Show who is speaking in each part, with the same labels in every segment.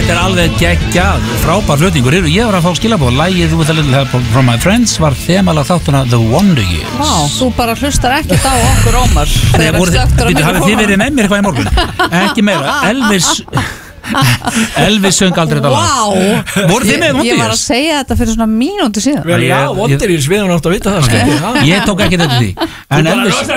Speaker 1: Þetta alveg geggjað, frábær flutningur. Ég var að fá skilabóð. Lagið With a Little Help from My Friends var þemalag þáttuna The Wonder Years.
Speaker 2: Vá, þú bara hlustar ekkert á okkur Ómar.
Speaker 1: Hafið þið verið með mér eitthvað í morgun? Ekki meira. Elvis söng aldrei þetta lag.
Speaker 2: Vá,
Speaker 1: Voru þið með Wonder Years?
Speaker 2: Ég var að segja þetta fyrir svona mínútu síðan.
Speaker 3: Já, Wonder Years, við erum nátt að vita það.
Speaker 1: Ég tók ekki þetta því. En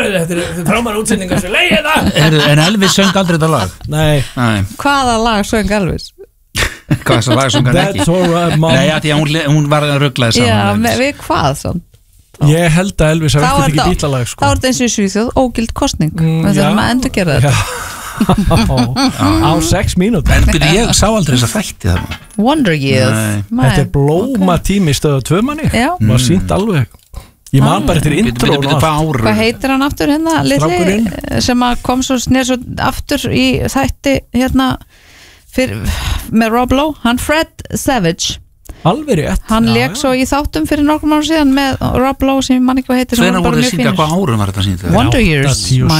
Speaker 1: Elvis söng aldrei þetta lag.
Speaker 3: Nei.
Speaker 2: Hvaða lag söng Elvis?
Speaker 1: Hvað þess að lag söng hann ekki?
Speaker 3: That's alright, mom.
Speaker 1: Nei, því að hún var að rugglaði saman.
Speaker 2: Já, við hvað svona?
Speaker 3: Ég held að Elvis hafi ekkert ekki bítlalag
Speaker 2: Þá er þetta eins og í Svíþjóð, ógild kostning. Við þurfum að endurgera þetta.
Speaker 3: Á 6 mínútur.
Speaker 1: En byrju, ég sá aldrei þess að þætti það.
Speaker 2: Wonder Years.
Speaker 3: Þetta blóma tími stöðu 2 manni.
Speaker 2: Já.
Speaker 3: Sýnt alveg. Ég man bara eftir intro.
Speaker 2: Hvað heitir hann aftur hérna litli sem að kom svo snir svo aftur í þætti hérna með Rob Lowe, hann Fred Savage.
Speaker 3: Alveg rétt.
Speaker 2: Hann lék svo í þáttum fyrir nokkrum árum síðan með Rob Lowe sem ég man ekki hvað heitir.
Speaker 1: Hvenær voru þið sýnda, hvað árum var þetta sýnda?
Speaker 2: Wonder Years.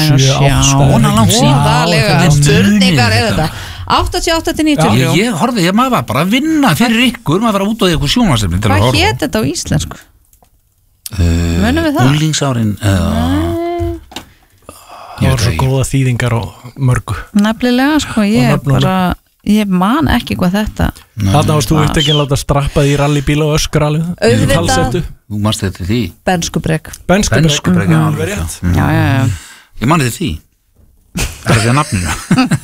Speaker 2: Ónalega spurningar er þetta. 88-90.
Speaker 1: Ég horfði, maður var bara að vinna fyrir ykkur, maður var að út á því eitthvað sjónvarsefni.
Speaker 2: Hvað hét þetta á íslensku? Munum við það?
Speaker 1: Unglingsárin.
Speaker 3: Það var svo góða þýðingar og mörgu.
Speaker 2: Nefnilega, sko, ég man ekki hvað þetta.
Speaker 3: Þarna varst þú ekki að láta strappa í rallybíla og öskra alveg.
Speaker 2: Auðvitað.
Speaker 1: Þú manst þetta því?
Speaker 2: Benskubrek,
Speaker 1: já, alveg rétt.
Speaker 2: Já.
Speaker 1: Ég man þetta því. Það er því að nafninu.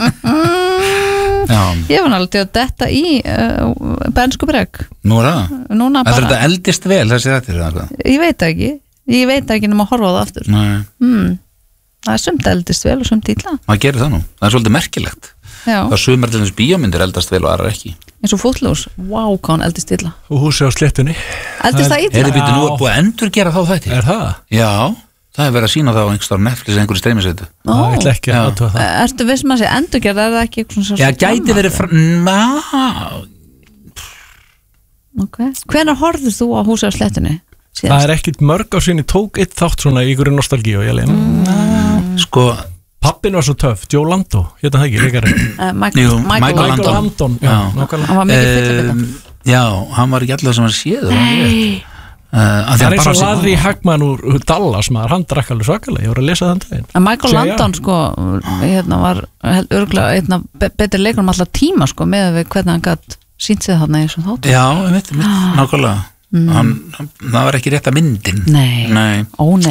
Speaker 2: Ég var náttúrulega að detta í Benskubrek.
Speaker 1: Nú er það?
Speaker 2: Núna bara.
Speaker 1: Þetta eldist vel, þessi þetta?
Speaker 2: Ég veit ekki nema að horfa á það aftur.
Speaker 1: Nei.
Speaker 2: Það er sumt eldist vel og sumt illa.
Speaker 1: Maður gerir það nú, það er svolítið merkilegt. Það er sumar til þess bíómyndir eldast vel og aðrar ekki.
Speaker 2: Eins og Footloose, hvað hann eldist illa.
Speaker 3: Og húsið á sléttunni.
Speaker 2: Eldist það illa?
Speaker 1: Er þið nú búið að endurgera þá þætti?
Speaker 3: Er það?
Speaker 1: Já, það er verið að sína það á einhverjum Netflix eða einhverju streymisveitu.
Speaker 3: Það er ekki að aðtöða það.
Speaker 2: Ertu viss maður að segja endurgera, er það ekki eitthvað svona?
Speaker 1: Já, gæti verið
Speaker 2: Hvenær horfður þú á húsið á sléttunni?
Speaker 3: Það er ekkit mörg á sinni, tók eitt þátt svona í ykkur nostalgíu og ég leið.
Speaker 1: Sko,
Speaker 3: pappin var svo töff, Joe Lando, hérna það ekki, leikari.
Speaker 2: Michael
Speaker 3: Landon.
Speaker 2: Hann var mikið fyllibita.
Speaker 1: Já, hann var ekki allir sem að séð það.
Speaker 3: Það er eins og Larry Hagman úr Dallas maður, hann drakk alveg svakalega, ég voru að lesa þann daginn.
Speaker 2: Michael Landon sko, hérna var örgulega einna betri leikur alltaf tíma sko, með við hvernig hann gætt sínt sig þarna í þessum þáttum.
Speaker 1: Já, ég veit, nákvæmlega. Það var ekki rétt að myndin.
Speaker 2: Nei.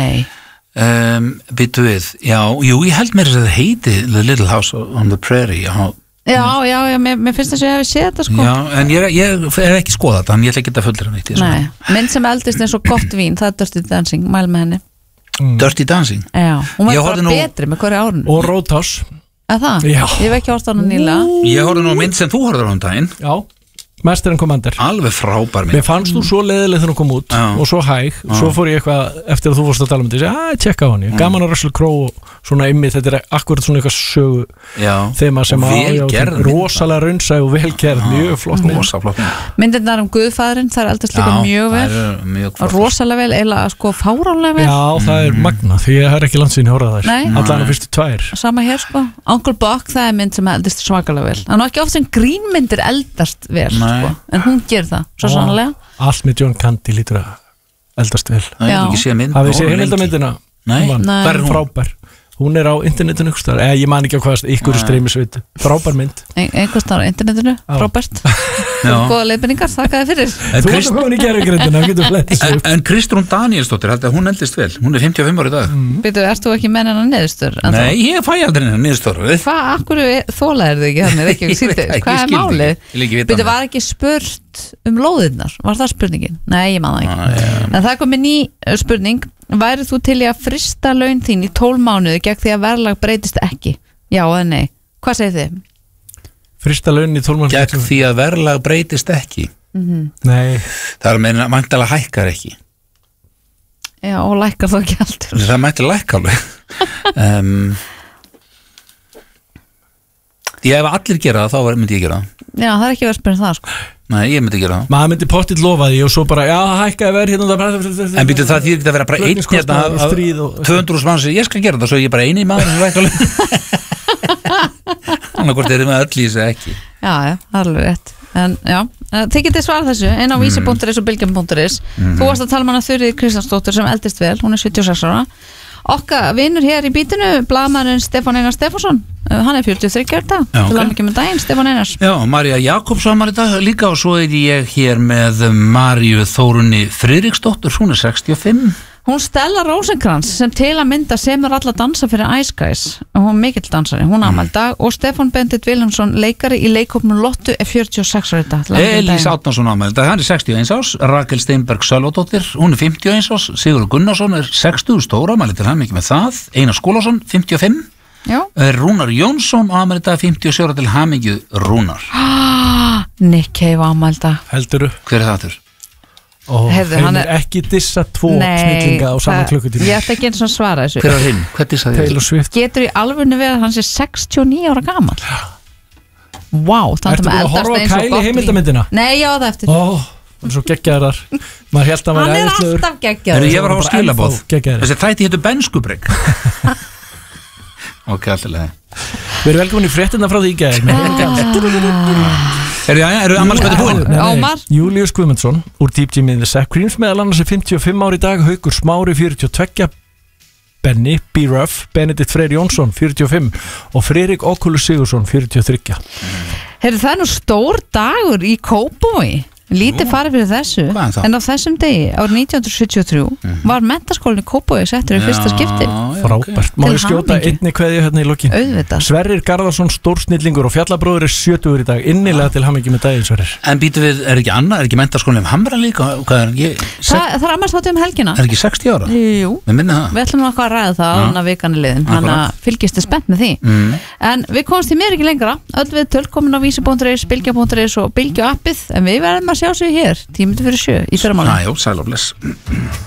Speaker 1: Býtu við, ég held mér að það heiti The Little House on the Prairie.
Speaker 2: Já, mér finnst þess að ég hef séð þetta sko.
Speaker 1: Já, en ég er ekki skoðað þetta, en ég ætla ekki að fullra neitt.
Speaker 2: Nei, mynd sem eldist eins og gott vín, það er Dirty Dancing, mæl með henni.
Speaker 1: Dirty Dancing?
Speaker 2: Já, hún var bara betri með hverju árun.
Speaker 3: Og Roadhouse.
Speaker 2: Það?
Speaker 3: Já.
Speaker 2: Ég hef ekki hort á hana nýlega.
Speaker 1: Ég horfði nú mynd sem þú horfður á hann daginn.
Speaker 3: Já. Master and Commander.
Speaker 1: Alveg frábær mynd.
Speaker 3: Mér fannst þú svo leiðileg þegar hún kom út og svo hæg, svo fór ég eitthvað eftir að þú fórst að tala um þetta, ég segi, tjekka á hann gaman að Russell Crowe og svona ymmið, þetta er akkurat svona eitthvað sögu þema sem að rosalega raunsæg og velgerð, mjög flott mynd.
Speaker 2: Myndirnar Guðfæðurinn, það er eldast líka mjög vel, rosalega vel, eða sko fáránlega vel.
Speaker 3: Já, það er magna, því ég er ekki landsýn hórað þær, allan á fyrstu 2.
Speaker 2: Sama hér sko, Uncle Buck, það er mynd sem eldast svakalega vel. Það er ekki oft sem grínmyndir eldast vel. Sko. En hún ger það, svo sannlega.
Speaker 3: Allt með John Candy lítur að eldast vel.
Speaker 1: Hafið
Speaker 3: þið séð heimildamyndina?
Speaker 1: Nei,
Speaker 3: hvað er hún? Frábær. Hún er á internetinu ykkur staðar, ég man ekki á hvað ykkur streymisveitu, frábær mynd.
Speaker 2: Einhver staðar á internetinu, frábært. Góða leiðbendingar, þakka þið fyrir.
Speaker 3: Þú varst að koma í gerfugrindina, getur flettist upp.
Speaker 1: En Kristrún Danielsdóttir, hún eldist vel, hún er 55 ára í dag.
Speaker 2: Býtu, ert þú ekki með hennar niðurstöður?
Speaker 1: Nei, ég fæ aldrei hennar niðurstöður.
Speaker 2: Hvað, akkur þólaðir þið ekki hann, ekki sýttir? Hvað er málið? Býtu, var ekki spurt lóðirnar? Var það spurningin? Nei, ég man það ekki. En það kom ný spurning. Værið þú til í að frista laun þín í 12 mánuði gegn því að verðlag breytist ekki? Já eða nei? Hvað segir þið?
Speaker 3: Frista laun í 12 mánuði
Speaker 1: gegn því að verðlag breytist ekki?
Speaker 3: Nei. Það
Speaker 1: er meina mæntalega hækkar ekki.
Speaker 2: Já, og lækkar þá ekki alltaf.
Speaker 1: Það mætti lækka alveg. Ef allir gera það, þá myndi ég gera það.
Speaker 2: Já, það er ekki verið að spyrja það sko.
Speaker 1: Nei, ég myndi gera það.
Speaker 3: Maður myndi pottitt lofa því og svo bara, já, hækkaði verð hérna.
Speaker 1: En býtu það því ekki að vera bara einn hérna af 200.000 manns, ég skal gera það, svo ég bara eini maður sem lækka alveg. Annarkvort erum við öll í þessu ekki.
Speaker 2: Já, það er alveg rétt. En já, þið getið svara þessu inn á vísi.is og bylgjum.is. Þú varst að tala um hana Þuríður Kristjánsdóttur sem eldist vel, hún er 76 ára. Okkar vinur hér í bítinu, blaðmaðurinn Stefán Einar Stefánsson, hann er 43 ára dag, til að mikið með daginn, Stefán Einars.
Speaker 1: Já, María Jakobs var í dag líka og svo er ég hér með Maríu Þórunni Friðriksdóttur, hún er 65.
Speaker 2: Hún Stella Rosenkrantz sem til að mynda semur alla dansa fyrir Ice Guys og hún mikill dansari, hún afmæli dag og Stefán Bendit Vilhelmsson leikari í leikhópnum Lottu er 46 ára dag.
Speaker 1: Elís Átnason afmæli dag, hann er 61 árs, Rakel Steinberg Sölvadóttir, hún er 51 árs, Sigurður Gunnarsson er 60 stóra afmæli til hann mikið með það, Einar Skúlason 55, Rúnar Jónsson afmæli dag 57 ára til hann mikið Rúnar.
Speaker 2: Nick Cave afmæli dag.
Speaker 3: Heldurðu?
Speaker 1: Hver er það þurr?
Speaker 3: Heyrðu, hann er ekki dissa 2 snillinga á saman klukkutíma.
Speaker 2: Ég ætla ekki eins og svara þessu.
Speaker 1: Hver er hinn? Hvað dissaði þið?
Speaker 2: Getur í alvörinu verið að hann sé 69 ára gamall? Vá,
Speaker 3: ertu búin að horfa á Kæli heimildamyndina?
Speaker 2: Nei, já, það eftir.
Speaker 3: Hann er svo geggjaðar. Maður held að hann væri æðislegur.
Speaker 2: Hann er alltaf geggjaður.
Speaker 1: Ég var að hafa skilabóð. Þessi þætti hétu Benskubrygg. Ok, alltaf leið.
Speaker 3: Við erum velkomin í fréttina frá því í gær.
Speaker 1: Eru ammálspætti búinn?
Speaker 2: Ómar
Speaker 3: Júlíus Guðmundsson úr Deep Gym in the Sack Creams meðal annars er 55 ári í dag, Haukur Smári 42, Benny B-Ruff, Benedikt Freyr Jónsson 45 og Friðrik Oculus Sigursson 43.
Speaker 2: Heyrðu, það er nú stór dagur í Kópavogi. Lítið farið fyrir þessu, en á þessum degi árið 1973 var menntaskólinn í Kópavogi settur í fyrsta skipti.
Speaker 3: Frábært. Má ég skjóta einni kveðju hérna í lokin?
Speaker 2: Auðvitað.
Speaker 3: Sverrir Garðarsson, stórsnillingur og fjallabróður er 70 í dag, innilega til hamingju með daginn, Sverrir.
Speaker 1: En býtu við, er ekki annað, er ekki menntaskólinn um Hamra líka?
Speaker 2: Það er ammælshátíð helgina.
Speaker 1: Er ekki 60 ára?
Speaker 2: Jú,
Speaker 1: við
Speaker 2: ætlum nú að ræða það áður en vikan er liðin, þannig að fylgist þið spennt með því. En við komumst í mér ekki lengra, öll við tölkomin á vísi.is, bylgja.is og bylgju appið, en við verðum að sjá sig hér 10 fyrir 7 í fyrramáli.
Speaker 1: Sæl og bless.